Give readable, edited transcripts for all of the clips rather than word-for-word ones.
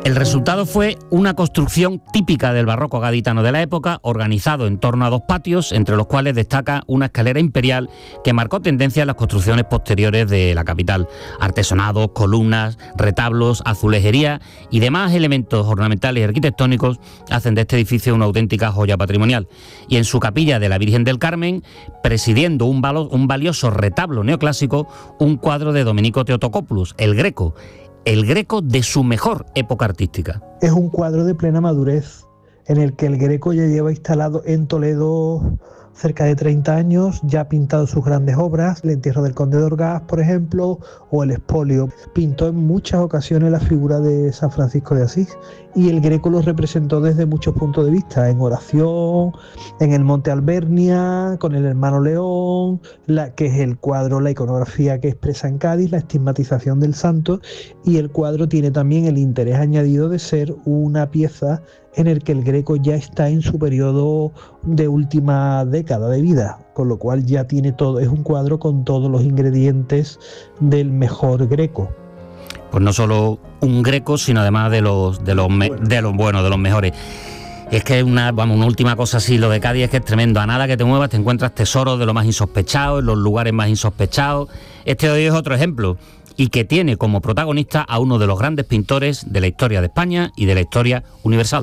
El resultado fue una construcción típica del barroco gaditano de la época, organizado en torno a dos patios, entre los cuales destaca una escalera imperial que marcó tendencia en las construcciones posteriores de la capital. Artesonados, columnas, retablos, azulejería y demás elementos ornamentales y arquitectónicos hacen de este edificio una auténtica joya patrimonial. Y en su capilla de la Virgen del Carmen, presidiendo un valioso retablo neoclásico, un cuadro de Domenico Theotokopoulos, el Greco de su mejor época artística. Es un cuadro de plena madurez, en el que el Greco ya lleva instalado en Toledo cerca de 30 años, ya ha pintado sus grandes obras, el entierro del conde de Orgaz, por ejemplo, o el expolio. Pintó en muchas ocasiones la figura de San Francisco de Asís, y el Greco lo representó desde muchos puntos de vista, en oración, en el Monte Albernia, con el hermano León, que es el cuadro, la iconografía que expresa en Cádiz, la estigmatización del santo, y el cuadro tiene también el interés añadido de ser una pieza en el que el Greco ya está en su periodo de última década de vida, con lo cual ya tiene todo, es un cuadro con todos los ingredientes del mejor Greco. Pues no solo un Greco, sino además de los buenos, de los mejores. Es que una última cosa así, lo de Cádiz es que es tremendo. A nada que te muevas te encuentras tesoros de lo más insospechado, en los lugares más insospechados. Este de hoy es otro ejemplo, y que tiene como protagonista a uno de los grandes pintores de la historia de España y de la historia universal.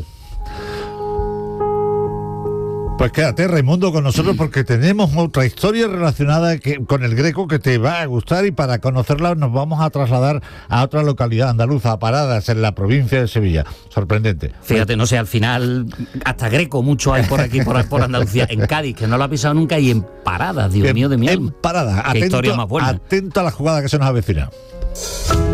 Pues quédate, Raimundo, con nosotros, porque tenemos otra historia relacionada con el Greco que te va a gustar, y para conocerla nos vamos a trasladar a otra localidad andaluza, a Paradas, en la provincia de Sevilla. Sorprendente. Fíjate, no sé, al final hasta Greco mucho hay por aquí, por Andalucía. En Cádiz, que no lo ha pisado nunca, y en Paradas, Dios mío de mi alma. En Paradas, qué historia más buena. Atento a la jugada que se nos avecina.